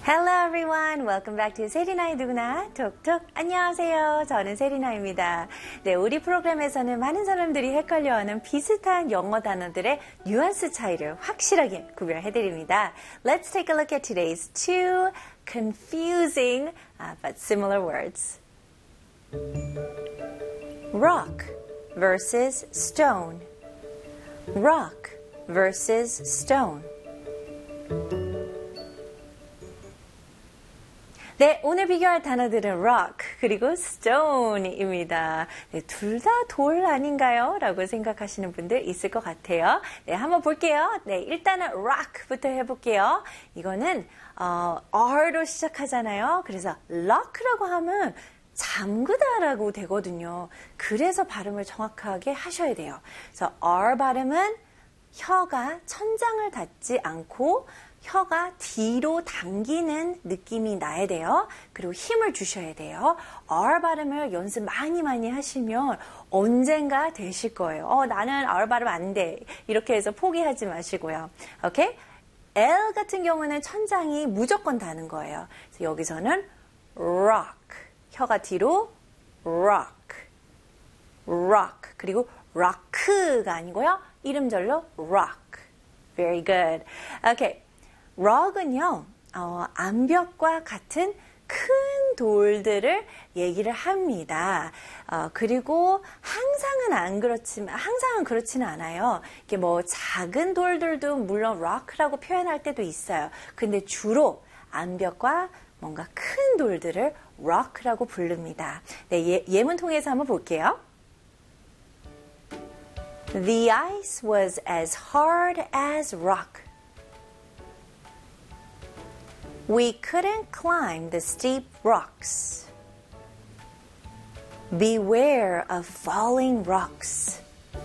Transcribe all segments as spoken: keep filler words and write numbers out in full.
Hello everyone, welcome back to 세리나의 누구나 톡톡. 안녕하세요. 저는 세리나입니다. 네, 우리 프로그램에서는 많은 사람들이 헷갈려하는 비슷한 영어 단어들의 뉘앙스 차이를 확실하게 구별해드립니다. Let's take a look at today's two confusing uh, but similar words. Rock versus stone. Rock versus stone. 네, 오늘 비교할 단어들은 rock 그리고 stone입니다. 네, 둘 다 돌 아닌가요? 라고 생각하시는 분들 있을 것 같아요. 네, 한번 볼게요. 네, 일단은 rock부터 해볼게요. 이거는 어, R로 시작하잖아요. 그래서 lock라고 하면 잠그다라고 되거든요. 그래서 발음을 정확하게 하셔야 돼요. 그래서 R 발음은 혀가 천장을 닿지 않고 혀가 뒤로 당기는 느낌이 나야 돼요. 그리고 힘을 주셔야 돼요. R 발음을 연습 많이 많이 하시면 언젠가 되실 거예요. 어, 나는 R 발음 안 돼. 이렇게 해서 포기하지 마시고요. 오케이? L 같은 경우는 천장이 무조건 닿는 거예요. 그래서 여기서는 rock. 혀가 뒤로 rock. rock. 그리고 rock가 아니고요. 이름절로 rock. Very good. 오케이. rock은요, 어, 암벽과 같은 큰 돌들을 얘기를 합니다. 어, 그리고 항상은 안 그렇지만, 항상은 그렇지는 않아요. 이게 뭐 작은 돌들도 물론 rock라고 표현할 때도 있어요. 근데 주로 암벽과 뭔가 큰 돌들을 rock라고 부릅니다. 네, 예, 예문 통해서 한번 볼게요. The ice was as hard as rock. We couldn't climb the steep rocks. Beware of falling rocks.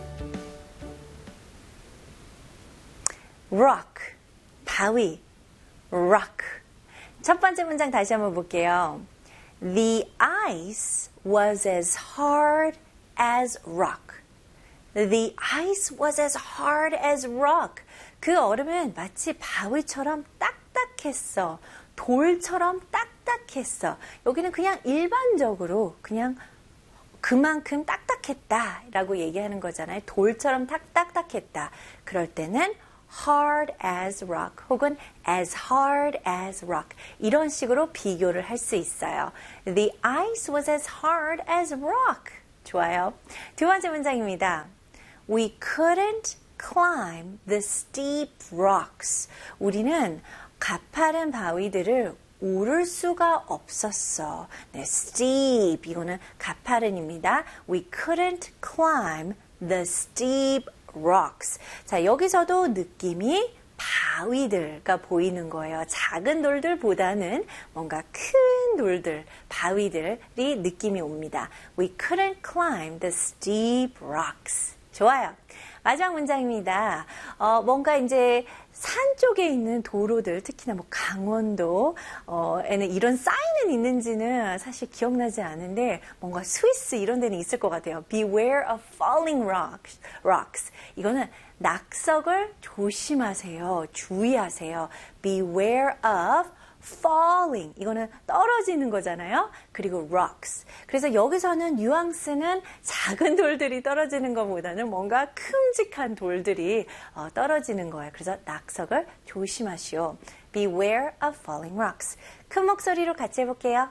Rock, 바위, rock. 첫 번째 문장 다시 한번 볼게요. The ice was as hard as rock. The ice was as hard as rock. 그 얼음은 마치 바위처럼 딱딱했어. 돌처럼 딱딱했어. 여기는 그냥 일반적으로 그냥 그만큼 딱딱했다라고 얘기하는 거잖아요. 돌처럼 딱딱했다. 그럴 때는 hard as rock 혹은 as hard as rock 이런 식으로 비교를 할 수 있어요. The ice was as hard as rock. 좋아요. 두 번째 문장입니다. We couldn't climb the steep rocks. 우리는 가파른 바위들을 오를 수가 없었어. 네, steep 이거는 가파른입니다. We couldn't climb the steep rocks. 자, 여기서도 느낌이 바위들가 보이는 거예요. 작은 돌들보다는 뭔가 큰 돌들, 바위들이 느낌이 옵니다. We couldn't climb the steep rocks. 좋아요. 마지막 문장입니다. 어, 뭔가 이제 산 쪽에 있는 도로들, 특히나 뭐 강원도, 어, 에는 이런 사인은 있는지는 사실 기억나지 않은데, 뭔가 스위스 이런 데는 있을 것 같아요. Beware of falling rocks. rocks. 이거는 낙석을 조심하세요. 주의하세요. Beware of falling. 이거는 떨어지는 거잖아요. 그리고 rocks. 그래서 여기서는 뉘앙스는 작은 돌들이 떨어지는 것보다는 뭔가 큼직한 돌들이 어, 떨어지는 거예요. 그래서 낙석을 조심하시오. Beware of falling rocks. 큰 목소리로 같이 해볼게요.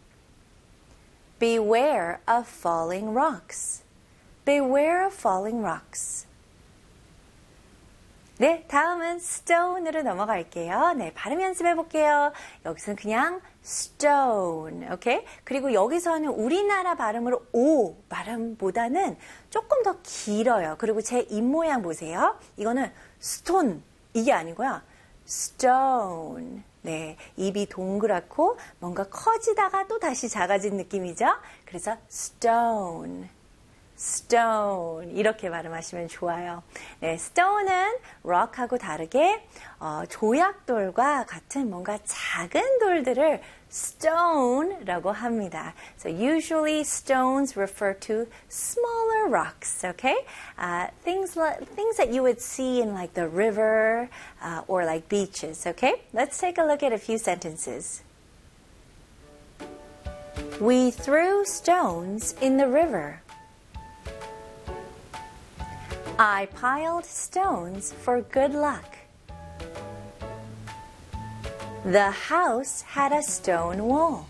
Beware of falling rocks. Beware of falling rocks. 네, 다음은 stone으로 넘어갈게요. 네, 발음 연습해 볼게요. 여기서는 그냥 stone, 오케이? 그리고 여기서는 우리나라 발음으로 O 발음보다는 조금 더 길어요. 그리고 제 입모양 보세요. 이거는 stone, 이게 아니고요. stone. 네, 입이 동그랗고 뭔가 커지다가 또 다시 작아진 느낌이죠? 그래서 stone, stone 이렇게 발음하시면 좋아요. 네, stone은 rock하고 다르게 어, 조약돌과 같은 뭔가 작은 돌들을 stone라고 합니다. So usually stones refer to smaller rocks, okay? Uh, things like things that you would see in like the river uh, or like beaches, okay? Let's take a look at a few sentences. We threw stones in the river. I piled stones for good luck. The house had a stone wall.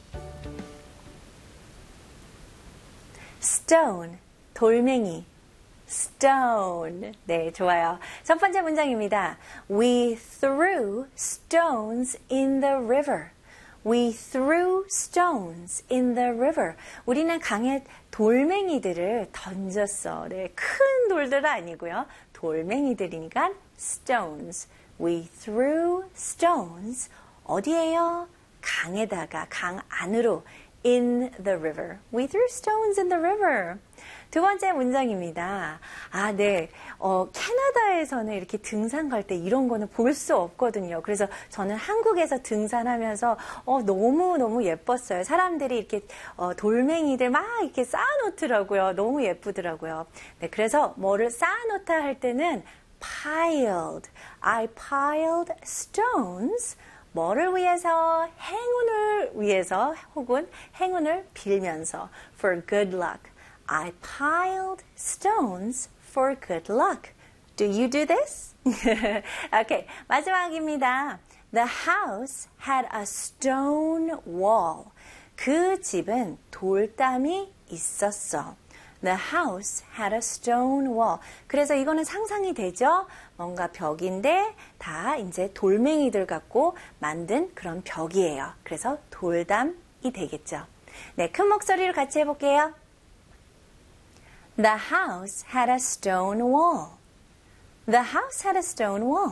Stone, 돌멩이. Stone. 네, 좋아요. 첫 번째 문장입니다. We threw stones in the river. We threw stones in the river. 우리는 강에 돌멩이들을 던졌어. 네, 큰 돌들은 아니고요. 돌멩이들이니까 stones. We threw stones. 어디에요? 강에다가, 강 안으로. In the river. We threw stones in the river. 두 번째 문장입니다. 아, 네. 어, 캐나다에서는 이렇게 등산 갈 때 이런 거는 볼 수 없거든요. 그래서 저는 한국에서 등산하면서 어, 너무너무 예뻤어요. 사람들이 이렇게 어, 돌멩이들 막 이렇게 쌓아놓더라고요. 너무 예쁘더라고요. 네, 그래서 뭐를 쌓아놓다 할 때는 piled. I piled stones. 뭐를 위해서? 행운을 위해서 혹은 행운을 빌면서 for good luck. I piled stones for good luck. Do you do this? okay, 마지막입니다. The house had a stone wall. 그 집은 돌담이 있었어. The house had a stone wall. 그래서 이거는 상상이 되죠? 뭔가 벽인데 다 이제 돌멩이들 갖고 만든 그런 벽이에요. 그래서 돌담이 되겠죠. 네, 큰 목소리로 같이 해볼게요. The house had a stone wall. The house had a stone wall.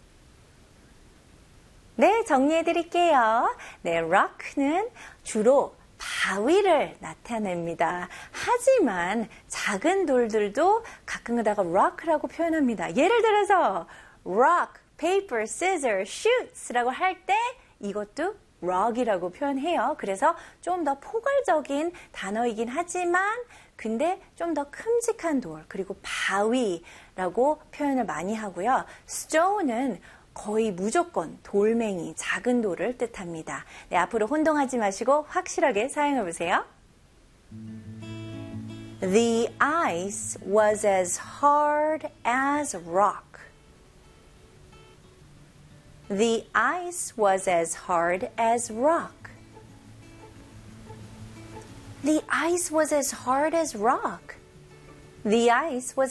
네, 정리해 드릴게요. 네, rock는 주로 바위를 나타냅니다. 하지만 작은 돌들도 가끔 가다가 rock라고 표현합니다. 예를 들어서 rock, paper, scissors, shoots라고 할 때 이것도 rock이라고 표현해요. 그래서 좀 더 포괄적인 단어이긴 하지만 근데 좀 더 큼직한 돌 그리고 바위라고 표현을 많이 하고요. stone은 거의 무조건 돌멩이, 작은 돌을 뜻합니다. 네, 앞으로 혼동하지 마시고 확실하게 사용해 보세요. The ice was as hard as rock. The ice was as hard as rock. The ice was as hard as rock. The ice was